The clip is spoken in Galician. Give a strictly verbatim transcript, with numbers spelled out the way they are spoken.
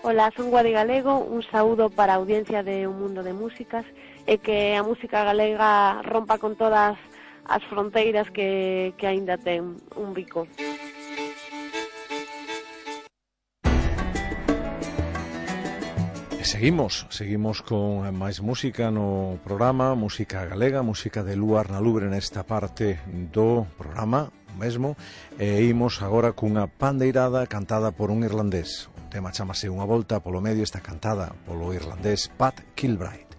Ola, son Guadi Galego, un saúdo para a audiencia de Un Mundo de Músicas e que a música galega rompa con todas as fronteiras que, que aínda ten un bico. E seguimos, seguimos con máis música no programa, música galega, música de Luar na Lubre nesta parte do programa mesmo, e imos agora cunha pandeirada cantada por un irlandés. O tema chamase Unha volta polo medio, está cantada polo irlandés Pat Kilbride.